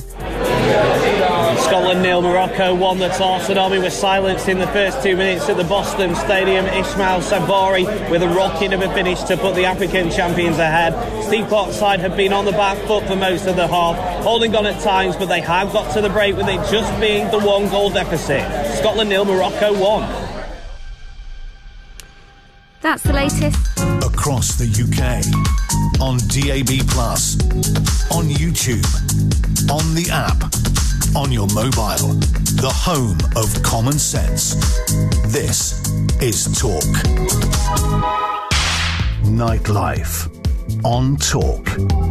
Scotland 0, Morocco 1. The Tsunami was silenced in the first 2 minutes at the Boston Stadium. Ismail Sabori with a rocking of a finish to put the African champions ahead. Steve Clark's side had been on the back foot for most of the half, holding on at times, but they have got to the break with it just being the 1-goal deficit. Scotland 0, Morocco 1. That's the latest. Across the UK. On DAB+. On YouTube. On the app. On your mobile. The home of common sense. This is Talk. Nightlife. On Talk.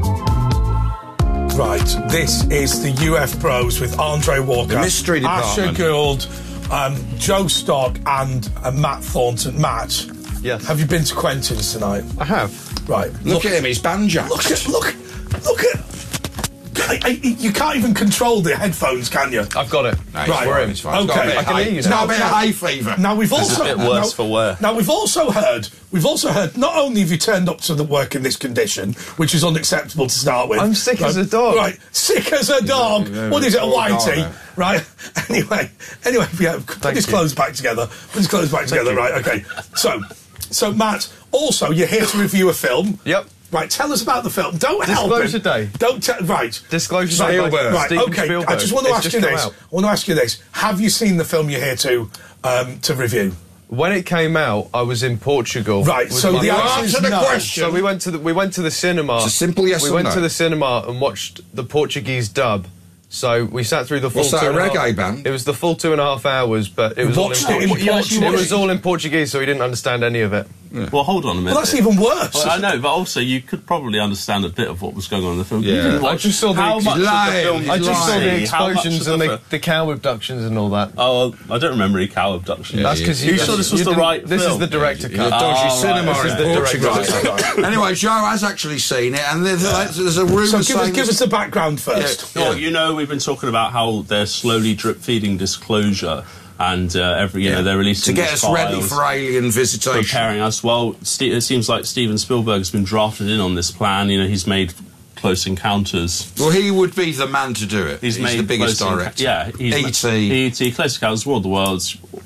Right, this is the UF Pros with Andre Walker, the mystery department, Asher Gould, Joe Stock and Matt Thornton. Matt, yes. Have you been to Quentin's tonight? I have. Right. Look at him, he's banjo. Look at... You can't even control the headphones, can you? I've got it. No, right. It's fine. Okay. I can hear you. It's got a bit of hay fever. Now we've This also is a bit worse for wear. Now we've also heard. Not only have you turned up to the work in this condition, which is unacceptable to start with. I'm sick as a dog. Right, sick as a dog. What is it, a whitey? Right. Anyway. Yeah. Put his clothes back together. Right. Okay. So Matt. Also, you're here to review a film. Yep. Right, tell us about the film. Don't help him. Disclosure Day. Don't tell... Right. Disclosure Day. Spielberg. Right, Steven okay. Spielberg. I just want to ask you this. Have you seen the film you're here to review? When it came out, I was in Portugal. Right, so the answer is no. Question. So we went to the cinema. It's a simple yes or no. We went to the cinema and watched the Portuguese dub. So we sat through the full. What's that, a reggae band? It was the full 2.5 hours, but it was all in Portuguese, so we didn't understand any of it. Yeah. Well, hold on a minute. Well, that's even worse. Well, I know, but also you could probably understand a bit of what was going on in the film. Yeah. I just saw the explosions and the cow abductions and all that. Oh, I don't remember any cow abductions. That's because you sure this was the right This film? is the director cut. Dodgy cinema this is the director cut. Anyway, Joe has actually seen it, and there's a rumour saying... give us the background first. Yeah. Well, you know, we've been talking about how they're slowly drip-feeding disclosure, and they're releasing to get us ready for alien visitation, preparing us. Well, it seems like Steven Spielberg has been drafted in on this plan. You know, he's made Close Encounters. Well, he would be the man to do it. He's the biggest director. E.T., Close Encounters, War of the Worlds.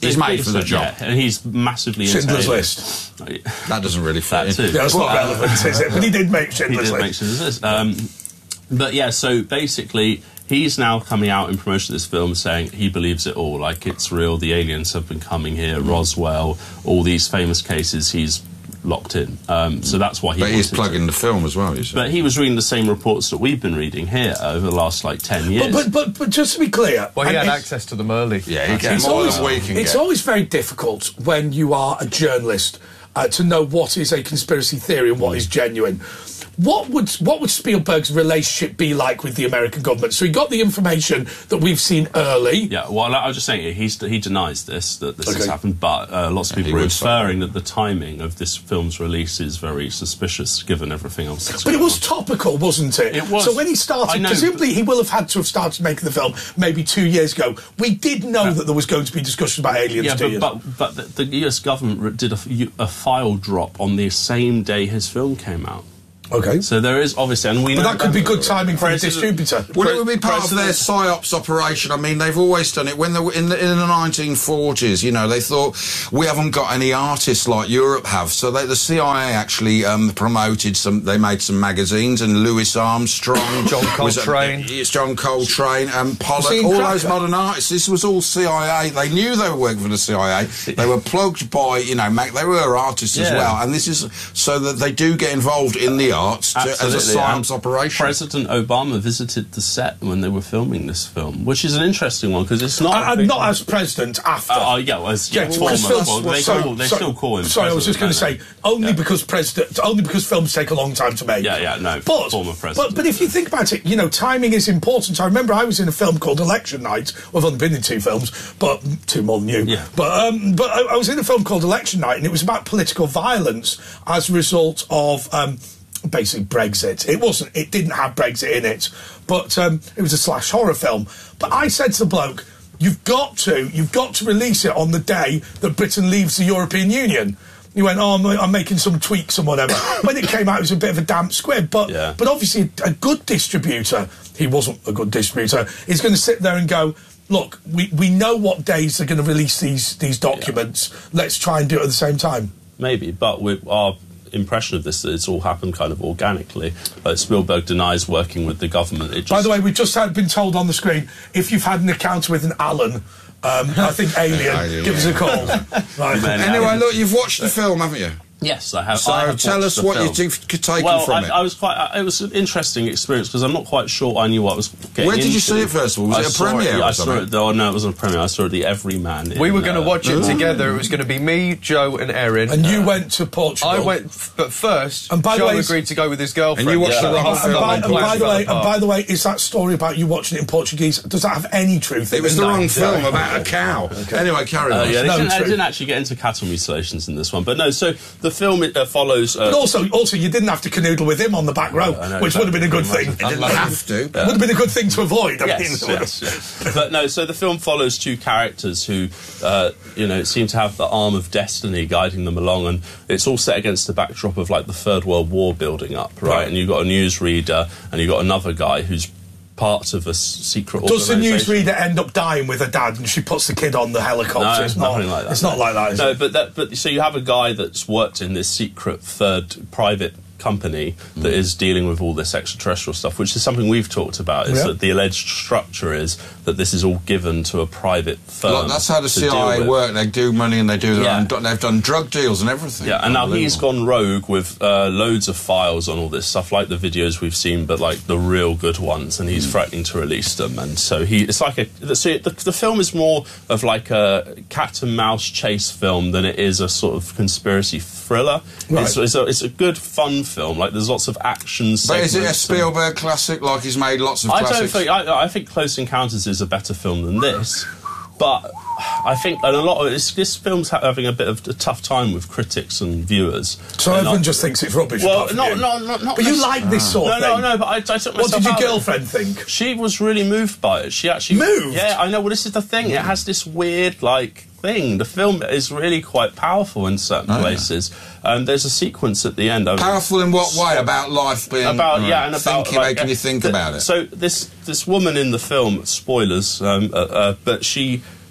He's made for the job. Yeah, and he's massively Schindler's into List. That doesn't really fit in. Too. Yeah, it's not relevant, is it? But he did make Schindler's He did List. make Schindler's List. But yeah, so basically, he's now coming out in promotion of this film saying he believes it all, like it's real, the aliens have been coming here, Roswell, all these famous cases, he's locked in. So that's why he But he's plugging the film as well, you said. But he was reading the same reports that we've been reading here over the last, 10 years. But just to be clear... Well, he had access to them early. Yeah, he gets more than we can get. It's always very difficult when you are a journalist to know what is a conspiracy theory and what is genuine. What would Spielberg's relationship be like with the American government? So he got the information that we've seen early. Yeah, well, I was just saying, he denies that this has happened, but lots of people are inferring that the timing of this film's release is very suspicious, given everything else that's But it was topical, wasn't it? It was. So when he started, presumably he will have had to have started making the film maybe 2 years ago. We did know that there was going to be discussions about aliens 2 years ago. But the US government did a file drop on the same day his film came out. Okay. So there is obviously, and we know that could be good timing for the distributor. Well, it would be part of their psyops operation. I mean, they've always done it. When they were in the 1940s, they thought we haven't got any artists like Europe have. So the CIA actually promoted some. They made some magazines, and Louis Armstrong, John Coltrane, Pollock, all those modern artists. This was all CIA. They knew they were working for the CIA. They were plugged by, they were artists as well. And this is so that they do get involved in the as a science operation. President Obama visited the set when they were filming this film, which is an interesting one because it's not not as president after. Former. They still call him. Sorry, I was just going to say only because films take a long time to make. But former president. But if you think about it, timing is important. I remember I was in a film called Election Night. Well, I've only been in 2 films, but 2 more than you. Yeah. But I was in a film called Election Night, and it was about political violence as a result of. Basically Brexit. It didn't have Brexit in it, but it was a slash horror film. But I said to the bloke, you've got to release it on the day that Britain leaves the European Union. He went, I'm making some tweaks and whatever. When it came out, it was a bit of a damp squib, but obviously a good distributor, he wasn't a good distributor, is going to sit there and go, look, we know what days they're going to release these documents, let's try and do it at the same time. Maybe, but our impression of this that it's all happened kind of organically. Spielberg denies working with the government. By the way, we've just been told on the screen, if you've had an encounter with an Alan, I think Alien, give us a call. Right. Anyway, look, you've watched the film, haven't you? Yes, I have. So tell us what you could take from it. It was an interesting experience because I'm not quite sure I knew what I was getting into. Where did you see it first of all? Was it a premiere? I saw it. No, it wasn't a premiere. I saw it at the Everyman. We were going to watch it together. It was going to be me, Joe, and Erin. And you went to Portugal. I went, but first, Joe agreed to go with his girlfriend. And you watched the wrong film. And by the way, is that story about you watching it in Portuguese? Does that have any truth? It was the wrong film about a cow. Anyway, carry on. They didn't actually get into cattle mutilations in this one, but no. So the film follows. But also, you didn't have to canoodle with him on the back row, which would have been a good thing. You didn't have to. Would have been a good thing to avoid. Yes. But no, so the film follows 2 characters who, seem to have the arm of destiny guiding them along, and it's all set against the backdrop of the Third World War building up, right? And you've got a newsreader, and you've got another guy who's part of a secret organisation. Does the newsreader end up dying with her dad and she puts the kid on the helicopter? No, it's nothing like that. It's not like that, is it? But so you have a guy that's worked in this secret third private company that is dealing with all this extraterrestrial stuff, which is something we've talked about, is that the alleged structure is that this is all given to a private firm. That's how the CIA work. They do money and they do their own... They've done drug deals and everything. Yeah, and now he's gone rogue with loads of files on all this stuff, like the videos we've seen, but the real good ones, and he's threatening to release them. And so it's like the film is more of a cat and mouse chase film than it is a sort of conspiracy thriller. Right. It's a good, fun film. There's lots of action segments. But is it a Spielberg classic? He's made lots of classics? I think Close Encounters is a better film than this. But I think a lot of this film's having a bit of a tough time with critics and viewers. So everyone just thinks it's rubbish. Well, not. But you like this sort of thing. No. But I took myself. What did your girlfriend think? She was really moved by it. She actually moved. Yeah, I know. Well, this is the thing. It has this weird thing. The film is really quite powerful in certain places. There's a sequence at the end. Powerful in what way? About life being making you think about it. So this woman in the film, spoilers, but she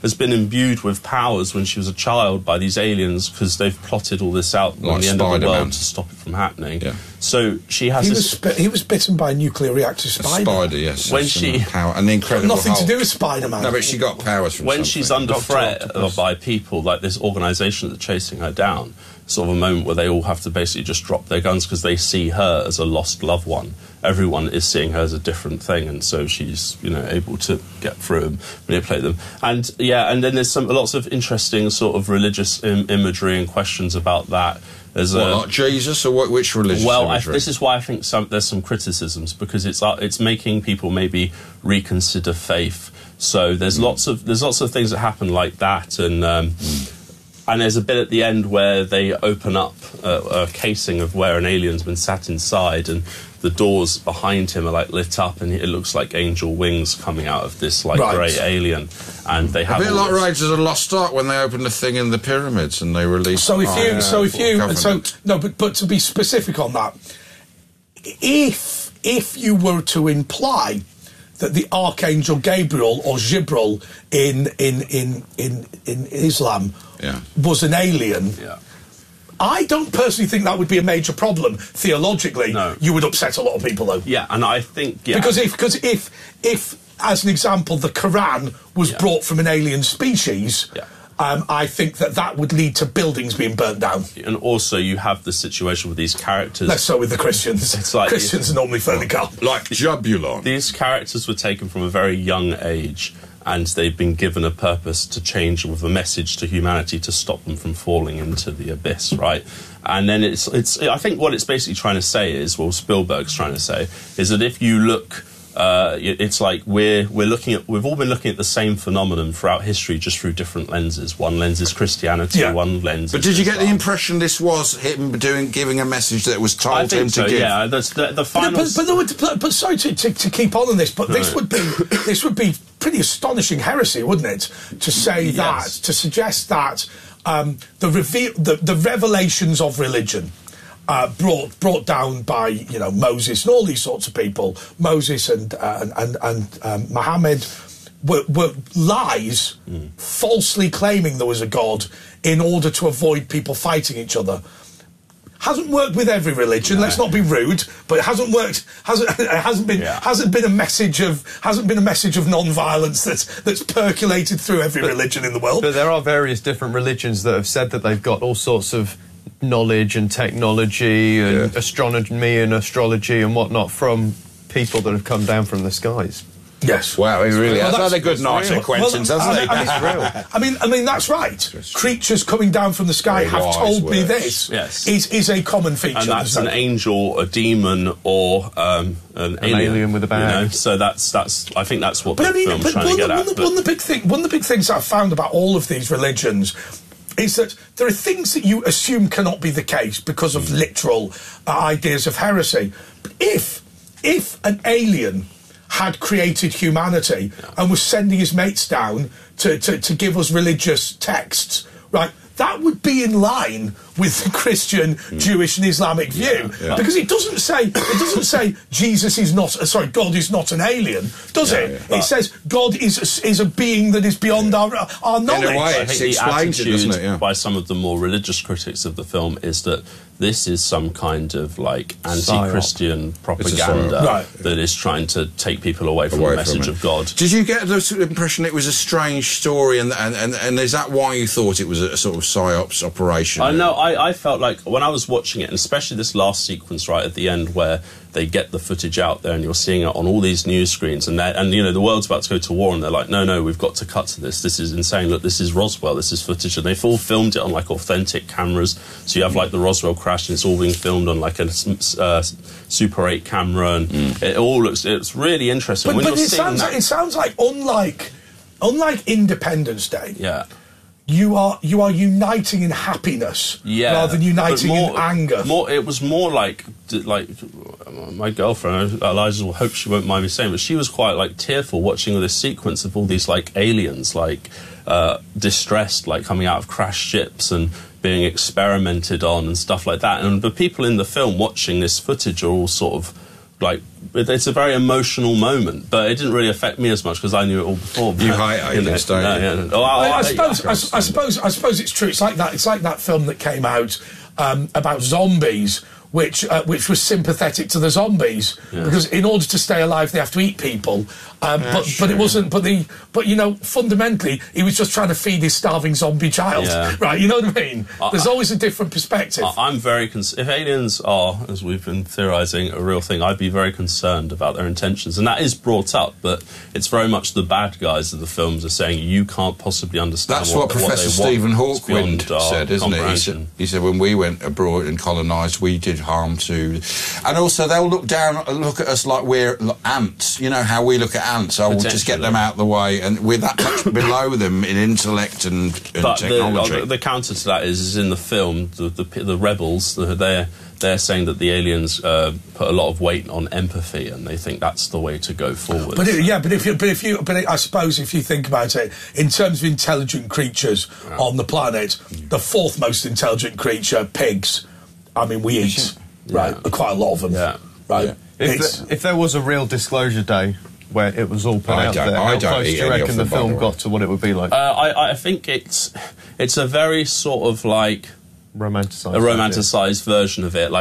has been imbued with powers when she was a child by these aliens because they've plotted all this out Like on the end of the Spider-Man. world to stop it from happening. So she has He was bitten by a nuclear reactor spider. Spider, yes. When that's she- some power, and the Incredible Nothing to Hulk. do with Spider-Man. No, but she got powers from when something. she's under Dr. threat Octopus. by people like this organisation that's chasing her down, sort of a moment where they all have to basically just drop their guns because they see her as a lost loved one. Everyone is seeing her as a different thing, and so she's, you know, able to get through and manipulate them. And and then there's lots of interesting sort of religious imagery and questions about that. There's like Jesus, or which religious imagery? This is why I think there's some criticisms, because it's making people maybe reconsider faith. So there's lots of things that happen like that, and there's a bit at the end where they open up a casing of where an alien's been sat inside, and the doors behind him are like lit up, and it looks like angel wings coming out of this like grey alien, and they have a bit like Raiders of the Lost Ark when they opened the thing in the pyramids and they released. But to be specific on that, if you were to imply that the Archangel Gabriel or Jibril in Islam was an alien. I don't personally think that would be a major problem theologically. No. You would upset a lot of people though. Yeah, and I think because if as an example the Quran was brought from an alien species, I think that would lead to buildings being burnt down. And also you have the situation with these characters. Less so with the Christians. It's like Christians are normally fairly calm. Like Jabulon. These characters were taken from a very young age, and they've been given a purpose to change with a message to humanity to stop them from falling into the abyss, right? And then it's I think what it's basically trying to say is, well, Spielberg's trying to say, is that if you look, it's like we've all been looking at the same phenomenon throughout history, just through different lenses. One lens is Christianity, one lens. But did you get the impression this was him giving a message that was told to him to give? Yeah, that's the final. But sorry to keep on this, but this would be pretty astonishing heresy, wouldn't it? To say that, to suggest that the revelations of religion. Brought down by Moses and all these sorts of people, Moses and Muhammad, were lies, falsely claiming there was a God in order to avoid people fighting each other. Hasn't worked with every religion. Let's not be rude, but it hasn't worked. Hasn't been a message of non-violence that's percolated through every religion in the world. But there are various different religions that have said that they've got all sorts of knowledge and technology and astronomy and astrology and whatnot from people that have come down from the skies. Yes. Wow, he really has had a good night at Quentin's, hasn't he? I mean, that's right. Creatures coming down from the sky have told me this. Yes. Is a common feature. And that's an angel, a demon, or an alien with a bag. So that's I think that's what the film's trying to get at. One of the big things I've found about all of these religions is that there are things that you assume cannot be the case because of literal ideas of heresy. But if an alien had created humanity and was sending his mates down to give us religious texts, right, that would be in line with the Christian, Jewish and Islamic view. Because it doesn't say Jesus is not, God is not an alien, does it? It says God is a being that is beyond our knowledge. In a way, I think the attitude by some of the more religious critics of the film is that this is some kind of like anti-Christian propaganda that is trying to take people away from the message of God. Did you get the sort of impression it was a strange story, and is that why you thought it was a sort of psyops operation? I know. I felt like when I was watching it, and especially this last sequence right at the end where they get the footage out there and you're seeing it on all these news screens, and the world's about to go to war, and they're like, no, we've got to cut to this. This is insane. Look, this is Roswell. This is footage, and they've all filmed it on like authentic cameras. So you have like the Roswell crash, and it's all being filmed on like a Super 8 camera, and it all looks. It's really interesting. But it sounds like unlike Independence Day. Yeah. You are uniting in happiness rather than uniting in anger. It was more like my girlfriend, Eliza, will hope she won't mind me saying, but she was quite like tearful watching this sequence of all these like aliens, like distressed, like coming out of crashed ships and being experimented on and stuff like that. And the people in the film watching this footage are all sort of like it's a very emotional moment, but it didn't really affect me as much because I knew it all before. You hate aliens, don't you? Oh, I suppose it's true. It's like that film that came out about zombies. Which was sympathetic to the zombies because in order to stay alive they have to eat people, but it wasn't. But you know, fundamentally he was just trying to feed his starving zombie child, right? You know what I mean? There's always a different perspective. I'm very if aliens are, as we've been theorising, a real thing, I'd be very concerned about their intentions, and that is brought up. But it's very much the bad guys of the films are saying you can't possibly understand. That's what Professor Stephen Hawking said, isn't it? He said when we went abroad and colonised, we did harm to, and also they'll look at us like we're ants. You know how we look at ants. We'll just get them out of the way, and we're that much below them in intellect and technology. The counter to that is in the film, the rebels, they're saying that the aliens put a lot of weight on empathy, and they think that's the way to go forward. But I suppose if you think about it, in terms of intelligent creatures on the planet, the fourth most intelligent creature, pigs. I mean, we eat quite a lot of them. Yeah. Right. Yeah. If there was a real disclosure day where it was all put out there, how close do you reckon the film got to what it would be like? I think it's a very sort of like romanticised a romanticised version of it. Like